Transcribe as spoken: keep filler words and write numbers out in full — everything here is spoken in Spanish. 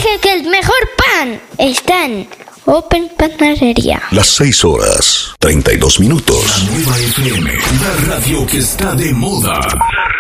dije que el mejor pan está en Open Panadería. Las seis horas, treinta y dos minutos. La nueva F M, la radio que está de moda.